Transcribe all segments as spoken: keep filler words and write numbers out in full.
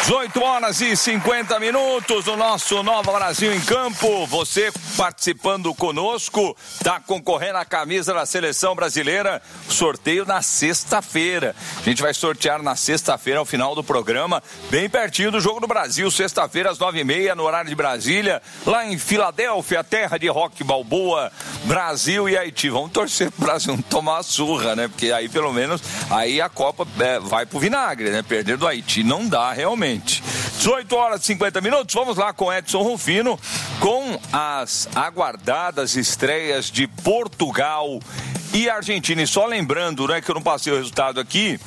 dezoito horas e cinquenta minutos do nosso Nova Brasil em Campo. Você participando conosco, tá concorrendo à camisa da Seleção Brasileira. Sorteio na sexta-feira. A gente vai sortear na sexta-feira, ao final do programa, bem pertinho do Jogo do Brasil. Sexta-feira, às nove e meia, no horário de Brasília, lá em Filadélfia, terra de Rock Balboa, Brasil e Haiti. Vamos torcer pro Brasil não tomar a surra, né? Porque aí, pelo menos, aí a Copa é, vai pro vinagre, né? Perder do Haiti não dá, realmente. dezoito horas e cinquenta minutos, vamos lá com Edson Rufino, com as aguardadas estreias de Portugal e Argentina. E só lembrando, né, que eu não passei o resultado aqui,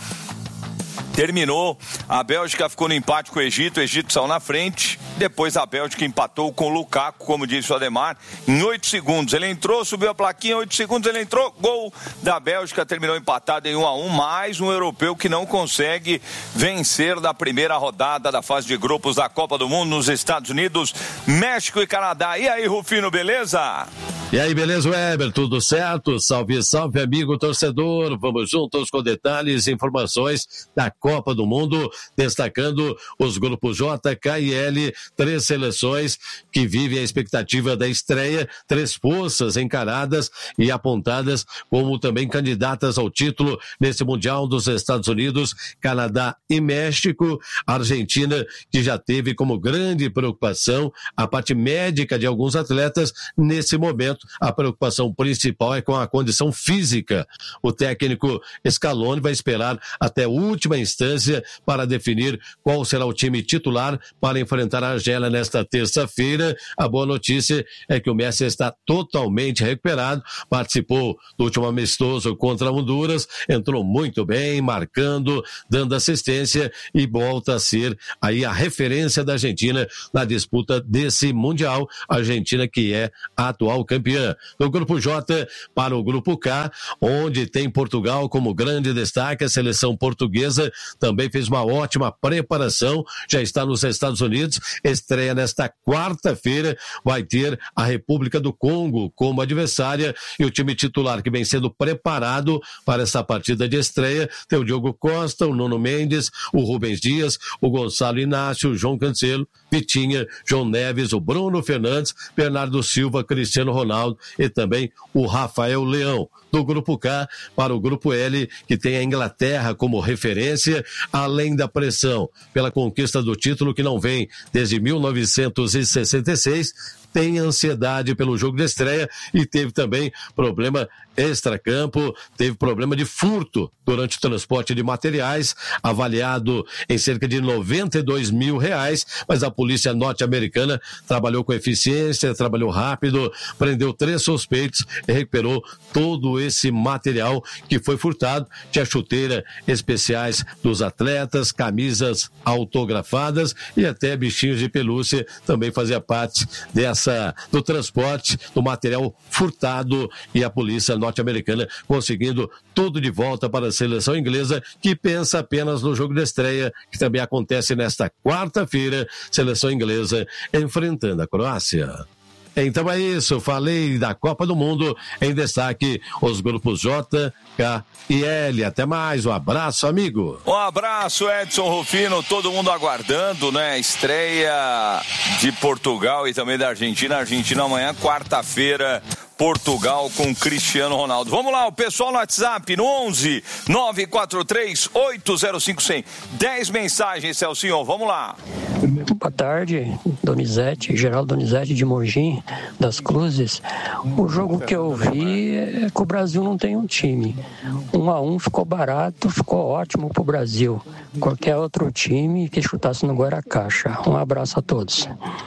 terminou, a Bélgica ficou no empate com o Egito, o Egito saiu na frente, depois a Bélgica empatou com o Lukaku, como disse o Ademar, em oito segundos. Ele entrou, subiu a plaquinha, oito segundos ele entrou, gol da Bélgica, terminou empatado em um a um, mais um europeu que não consegue vencer da primeira rodada da fase de grupos da Copa do Mundo nos Estados Unidos, México e Canadá. E aí, Rufino, beleza? E aí, beleza, Weber? Tudo certo? Salve, salve, amigo torcedor. Vamos juntos com detalhes e informações da Copa do Mundo, destacando os grupos J, K e L, três seleções que vivem a expectativa da estreia, três forças encaradas e apontadas como também candidatas ao título nesse Mundial dos Estados Unidos, Canadá e México. Argentina, que já teve como grande preocupação a parte médica de alguns atletas. Nesse momento, a preocupação principal é com a condição física. O técnico Scaloni vai esperar até a última instância para definir qual será o time titular para enfrentar a Argélia nesta terça-feira. A boa notícia é que o Messi está totalmente recuperado, participou do último amistoso contra Honduras, entrou muito bem, marcando, dando assistência e volta a ser aí a referência da Argentina na disputa desse Mundial. A Argentina que é a atual campeã. No grupo J para o grupo K, onde tem Portugal como grande destaque, a seleção portuguesa também fez uma ótima preparação, já está nos Estados Unidos, estreia nesta quarta-feira, vai ter a República do Congo como adversária e o time titular que vem sendo preparado para essa partida de estreia tem o Diogo Costa, o Nuno Mendes, o Rubens Dias, o Gonçalo Inácio, o João Cancelo, Vitinha, João Neves, o Bruno Fernandes, Bernardo Silva, Cristiano Ronaldo e também o Rafael Leão. Do grupo K para o grupo L, que tem a Inglaterra como referência, além da pressão pela conquista do título que não vem desde mil novecentos e sessenta e seis, tem ansiedade pelo jogo de estreia e teve também problema extracampo, teve problema de furto durante o transporte de materiais, avaliado em cerca de noventa e dois mil reais, mas a polícia norte-americana trabalhou com eficiência, trabalhou rápido, prendeu três suspeitos e recuperou todo esse material que foi furtado. Tinha chuteira especiais dos atletas, camisas autografadas e até bichinhos de pelúcia também fazia parte dessa, do transporte do material furtado, e a polícia norte-americana conseguindo tudo de volta para a seleção inglesa, que pensa apenas no jogo de estreia, que também acontece nesta quarta-feira, seleção inglesa enfrentando a Croácia. Então é isso, falei da Copa do Mundo, em destaque os grupos J, K e L. Até mais, um abraço, amigo. Um abraço, Edson Rufino, todo mundo aguardando, né? Estreia de Portugal e também da Argentina. Argentina amanhã, quarta-feira, Portugal com Cristiano Ronaldo. Vamos lá, o pessoal no WhatsApp, no onze nove quatro três oito zero cinco cem. dez mensagens, Celcinho, vamos lá. Boa tarde, Donizete, Geraldo Donizete de Mogi das Cruzes. O jogo que eu vi é que o Brasil não tem um time. Um a um ficou barato, ficou ótimo pro Brasil. Qualquer outro time que chutasse no Guaracaixa. Um abraço a todos.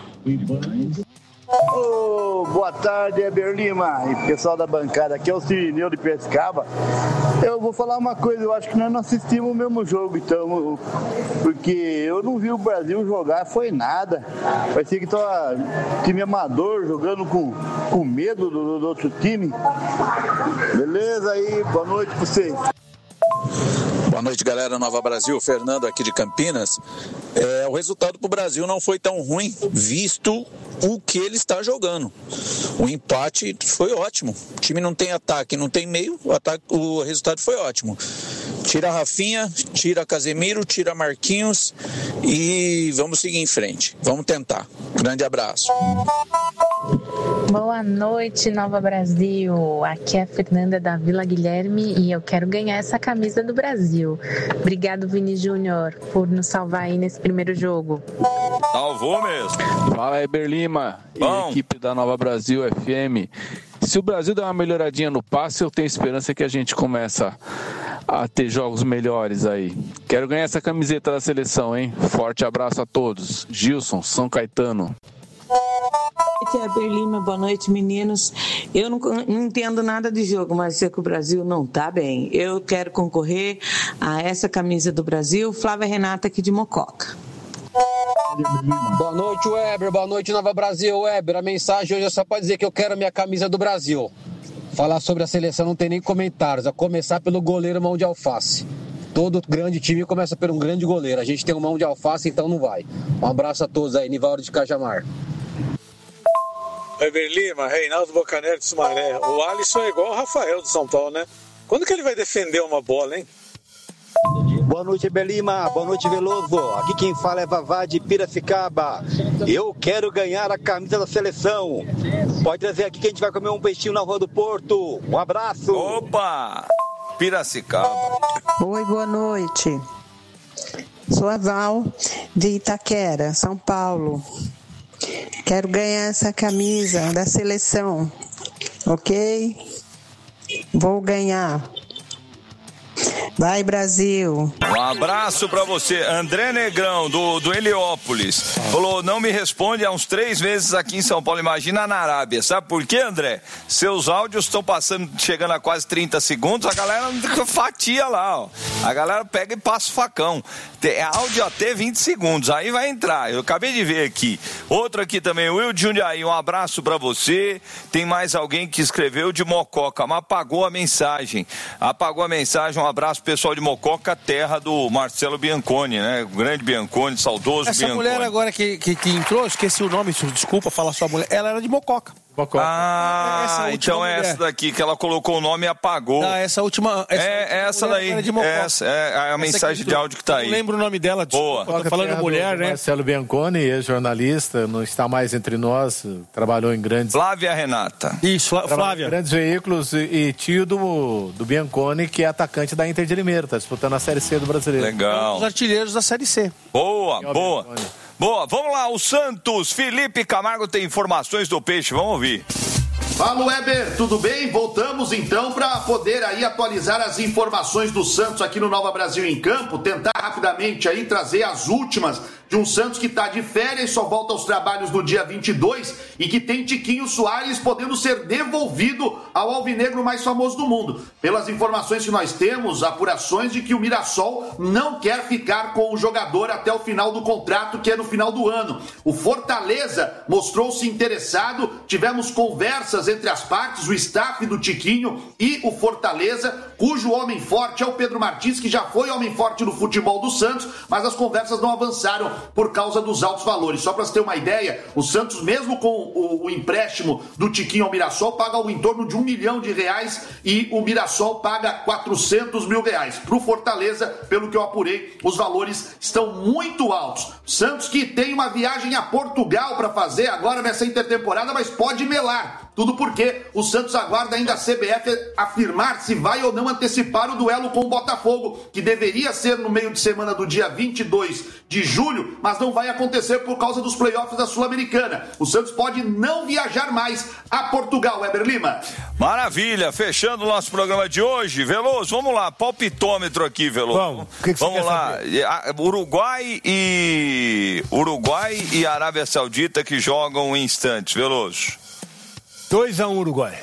Oh, boa tarde, Eber Lima e pessoal da bancada, aqui é o Cirineu de Piracicaba. Eu vou falar uma coisa, eu acho que nós não assistimos o mesmo jogo, então, porque eu não vi o Brasil jogar, foi nada. Parecia que estava time amador jogando com, com medo do, do outro time. Beleza aí, boa noite pra vocês. Boa noite, galera, Nova Brasil, Fernando aqui de Campinas. É, o resultado para o Brasil não foi tão ruim, visto o que ele está jogando. O empate foi ótimo. O time não tem ataque, não tem meio, o, ataque, o resultado foi ótimo. Tira Rafinha, tira Casemiro, tira Marquinhos e vamos seguir em frente. Vamos tentar. Grande abraço. Boa noite, Nova Brasil. Aqui é a Fernanda da Vila Guilherme e eu quero ganhar essa camisa do Brasil. Obrigado, Vini Júnior, por nos salvar aí nesse primeiro jogo. Salvou mesmo. Fala aí, Berlima Bom. E equipe da Nova Brasil F M. Se o Brasil der uma melhoradinha no passe, eu tenho esperança que a gente começa a ter jogos melhores aí. Quero ganhar essa camiseta da seleção, hein? Forte abraço a todos. Gilson, São Caetano. Aqui é a Berlima, boa noite, meninos. Eu não, não entendo nada de jogo, mas sei que o Brasil não tá bem. Eu quero concorrer a essa camisa do Brasil. Flávia Renata aqui de Mococa. Boa noite, Weber. Boa noite, Nova Brasil. Weber, a mensagem hoje é só para dizer que eu quero a minha camisa do Brasil. Falar sobre a seleção não tem nem comentários, a começar pelo goleiro Mão de Alface. Todo grande time começa por um grande goleiro. A gente tem um Mão de Alface, então não vai. Um abraço a todos aí, Nivaldo de Cajamar. Weber Lima, Reinaldo Bocaneiro de Sumaré. O Alisson é igual o Rafael do São Paulo, né? Quando que ele vai defender uma bola, hein? Boa noite, Belima. Boa noite, Veloso. Aqui quem fala é Vavá de Piracicaba. Eu quero ganhar a camisa da seleção. Pode trazer aqui que a gente vai comer um peixinho na Rua do Porto. Um abraço. Opa! Piracicaba. Oi, boa noite. Sou a Val de Itaquera, São Paulo. Quero ganhar essa camisa da seleção, ok? Vou ganhar. Vai, Brasil. Um abraço pra você. André Negrão, do, do Heliópolis, falou, não me responde há uns três meses aqui em São Paulo, imagina na Arábia. Sabe por quê, André? Seus áudios estão passando, chegando a quase trinta segundos, a galera fatia lá, ó. A galera pega e passa o facão. Tem áudio até vinte segundos, aí vai entrar. Eu acabei de ver aqui. Outro aqui também, Will de Jundiaí, um abraço pra você. Tem mais alguém que escreveu de Mococa, mas apagou a mensagem. Apagou a mensagem, um abraço pessoal de Mococa, terra do Marcelo Bianconi, né? O grande Bianconi, saudoso Essa Bianconi. Essa mulher agora que, que, que entrou, esqueci o nome, desculpa falar sua mulher, ela era de Mococa. Mococa. Ah, essa então é essa daqui que ela colocou o nome e apagou. Ah, essa última. Essa é essa daí. Essa é a essa mensagem de áudio que tá aí. Eu não lembro o nome dela. Boa. Tô falando mulher, né? Marcelo Bianconi, ex-jornalista, não está mais entre nós, trabalhou em grandes. Flávia Renata. Isso, Flávia. Em grandes veículos e, e tio do, do Bianconi, que é atacante da Inter de Limeira, tá disputando a Série C do Brasileiro. Legal. Os artilheiros da Série C. Boa, boa. Bianconi. Boa, vamos lá, o Santos, Felipe Camargo tem informações do Peixe, vamos ouvir. Fala, Weber, tudo bem? Voltamos então para poder aí atualizar as informações do Santos aqui no Nova Brasil em Campo, tentar rapidamente aí trazer as últimas de um Santos que está de férias, só volta aos trabalhos no dia vinte e dois e que tem Tiquinho Soares podendo ser devolvido ao alvinegro mais famoso do mundo. Pelas informações que nós temos, apurações de que o Mirassol não quer ficar com o jogador até o final do contrato, que é no final do ano. O Fortaleza mostrou-se interessado, tivemos conversas entre as partes, o staff do Tiquinho e o Fortaleza, cujo homem forte é o Pedro Martins, que já foi homem forte no futebol do Santos, mas as conversas não avançaram por causa dos altos valores. Só para você ter uma ideia, o Santos, mesmo com o, o empréstimo do Tiquinho ao Mirassol, paga em torno de um milhão de reais e o Mirassol paga quatrocentos mil reais. Para o Fortaleza, pelo que eu apurei, os valores estão muito altos. Santos que tem uma viagem a Portugal para fazer agora nessa intertemporada, mas pode melar. Tudo porque o Santos aguarda ainda a C B F afirmar se vai ou não antecipar o duelo com o Botafogo, que deveria ser no meio de semana do dia vinte e dois de julho, mas não vai acontecer por causa dos playoffs da Sul-Americana. O Santos pode não viajar mais a Portugal, Weber Lima. Maravilha, fechando o nosso programa de hoje. Veloso, vamos lá, palpitômetro aqui, Veloso. Vamos, que que vamos lá, saber? Uruguai e Uruguai e Arábia Saudita que jogam em instantes, Veloso. dois a um Uruguai.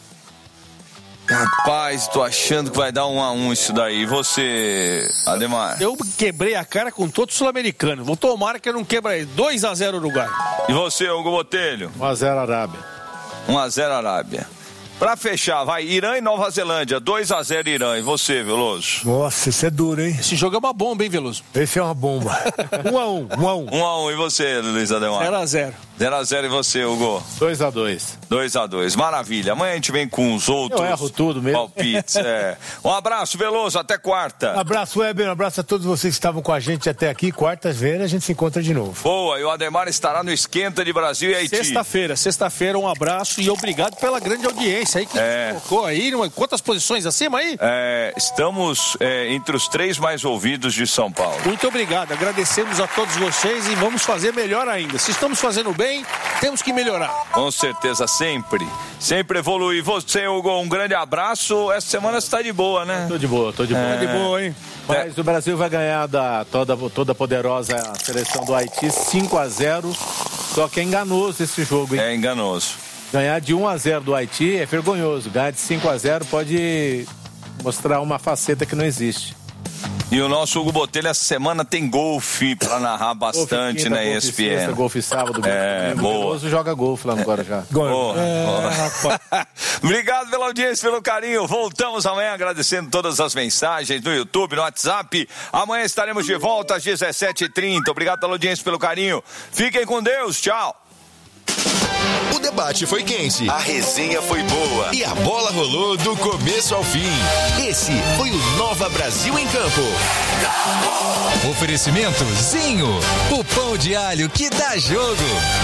Rapaz, tô achando que vai dar um a um isso daí. E você, Ademar? Eu quebrei a cara com todo sul-americano. Vou tomar que eu não quebrei. dois a zero Uruguai. E você, Hugo Botelho? um a zero Arábia. um a zero Arábia. Pra fechar, vai, Irã e Nova Zelândia, dois a zero Irã. E você, Veloso? Nossa, isso é duro, hein? Esse jogo é uma bomba, hein, Veloso? Esse é uma bomba. um a um, um a um. um a um, e você, Luiz Ademar? zero a zero. zero a zero, e você, Hugo? dois a dois. dois a dois, maravilha. Amanhã a gente vem com os outros. Eu erro tudo mesmo. Palpites, é. Um abraço, Veloso, até quarta. Um abraço, Weber, um abraço a todos vocês que estavam com a gente até aqui. Quarta-feira a gente se encontra de novo. Boa, e o Ademar estará no Esquenta de Brasil e Haiti. Sexta-feira, sexta-feira, um abraço e obrigado pela grande audiência aí que é. colocou aí, quantas posições acima aí? É, estamos é, entre os três mais ouvidos de São Paulo. Muito obrigado, agradecemos a todos vocês e vamos fazer melhor ainda. Se estamos fazendo bem, temos que melhorar. Com certeza, sempre, sempre evoluir. Você, Hugo, um grande abraço. Essa semana você está de boa, né? Tô de boa, tô de boa. É... de boa, hein? Mas é. o Brasil vai ganhar da toda, toda poderosa seleção do Haiti cinco a zero, só que é enganoso esse jogo, hein? É enganoso. Ganhar de um a zero do Haiti é vergonhoso. Ganhar de cinco a zero pode mostrar uma faceta que não existe. E o nosso Hugo Botelho essa semana tem golfe pra narrar bastante golfe, na golfe E S P N. Sexta, golfe sábado. É, o Veloso joga golfe lá no Guarujá. Boa. É, obrigado pela audiência, pelo carinho. Voltamos amanhã agradecendo todas as mensagens no YouTube, no WhatsApp. Amanhã estaremos de volta às dezessete e trinta. Obrigado pela audiência, pelo carinho. Fiquem com Deus. Tchau. O debate foi quente, a resenha foi boa e a bola rolou do começo ao fim. Esse foi o Nova Brasil em Campo. Oferecimento Zinho, o pão de alho que dá jogo.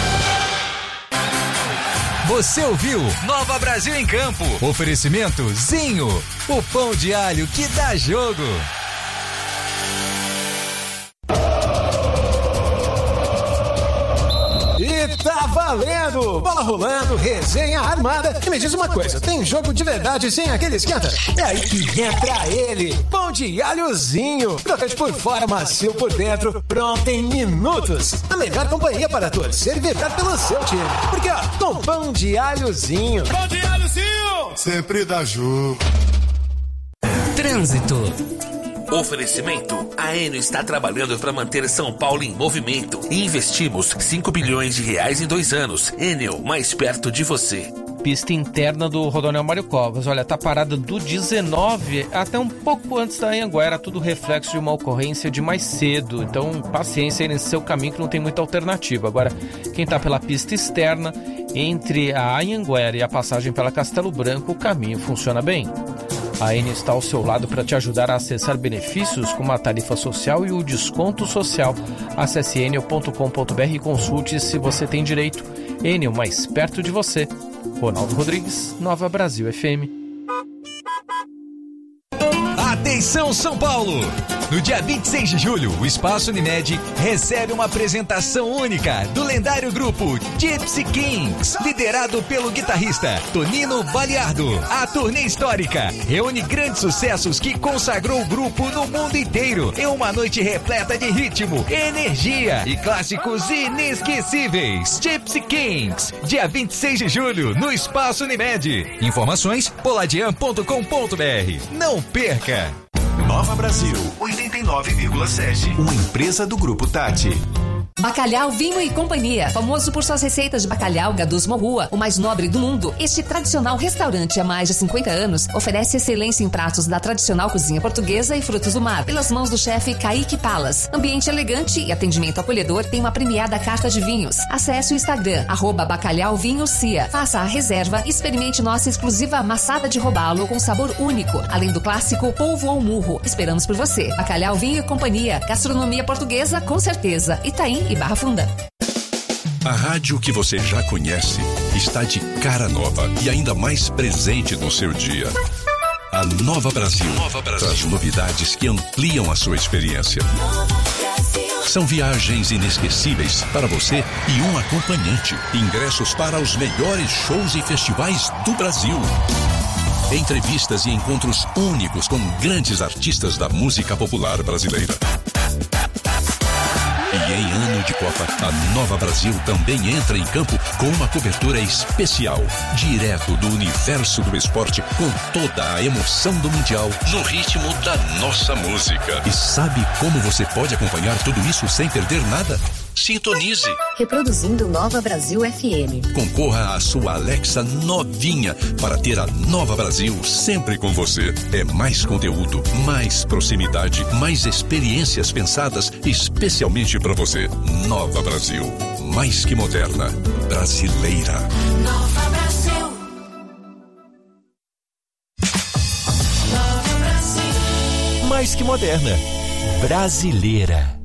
Você ouviu Nova Brasil em Campo. Oferecimento Zinho, o pão de alho que dá jogo. E tá valendo! Bola rolando, resenha armada. E me diz uma coisa, tem jogo de verdade sem aquele esquenta? É aí que entra ele, pão de alhozinho. Crocante por fora, macio por dentro, pronto em minutos. A melhor companhia para torcer e vibrar pelo seu time. Porque ó, com pão de alhozinho. Pão de alhozinho! Sempre dá jogo. Trânsito. Oferecimento. A Enio está trabalhando para manter São Paulo em movimento. Investimos cinco bilhões de reais em dois anos. Enio, mais perto de você. Pista interna do Rodoanel Mário Covas. Olha, tá parada do dezenove até um pouco antes da Anhanguera. Tudo reflexo de uma ocorrência de mais cedo. Então, paciência aí nesse seu caminho que não tem muita alternativa. Agora, quem tá pela pista externa, entre a Anhanguera e a passagem pela Castelo Branco, o caminho funciona bem. A Enio está ao seu lado para te ajudar a acessar benefícios como a tarifa social e o desconto social. Acesse enio ponto com ponto br e consulte se você tem direito. Enio, mais perto de você. Ronaldo Rodrigues, Nova Brasil F M. Atenção São Paulo! No dia vinte e seis de julho, o Espaço Unimed recebe uma apresentação única do lendário grupo Gypsy Kings, liderado pelo guitarrista Tonino Baliardo. A turnê histórica reúne grandes sucessos que consagrou o grupo no mundo inteiro em uma noite repleta de ritmo, energia e clássicos inesquecíveis. Gypsy Kings, dia vinte e seis de julho, no Espaço Unimed. Informações, poladian ponto com ponto br. Não perca! Nova Brasil, oitenta e nove vírgula sete. Uma empresa do Grupo Tati. Bacalhau, Vinho e Companhia, famoso por suas receitas de bacalhau Gadus Morrua, o mais nobre do mundo. Este tradicional restaurante há mais de cinquenta anos oferece excelência em pratos da tradicional cozinha portuguesa e frutos do mar, pelas mãos do chefe Kaique Palas. Ambiente elegante e atendimento acolhedor, tem uma premiada carta de vinhos. Acesse o Instagram, arroba Bacalhau Vinho Cia. Faça a reserva e experimente nossa exclusiva amassada de robalo com sabor único, além do clássico polvo ao murro. Esperamos por você. Bacalhau, Vinho e Companhia, gastronomia portuguesa com certeza. Itaim e Barra Funda. A rádio que você já conhece está de cara nova e ainda mais presente no seu dia. A Nova Brasil, Nova Brasil traz novidades que ampliam a sua experiência. São viagens inesquecíveis para você e um acompanhante. Ingressos para os melhores shows e festivais do Brasil. Entrevistas e encontros únicos com grandes artistas da música popular brasileira. E em ano de Copa, a Nova Brasil também entra em campo com uma cobertura especial, direto do universo do esporte, com toda a emoção do Mundial, no ritmo da nossa música. E sabe como você pode acompanhar tudo isso sem perder nada? Sintonize. Reproduzindo Nova Brasil F M. Concorra à sua Alexa novinha para ter a Nova Brasil sempre com você. É mais conteúdo, mais proximidade, mais experiências pensadas especialmente para você. Nova Brasil, mais que moderna, brasileira. Nova Brasil. Nova Brasil. Mais que moderna, brasileira.